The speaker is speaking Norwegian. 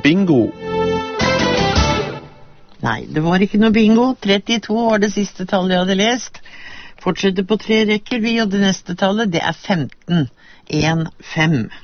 bingo. Nei, det var ikke noe bingo. 32 var det siste tallet jeg hadde lest. Fortsetter på 3 rekker vi, og det neste tallet, det er 15. 1, 5.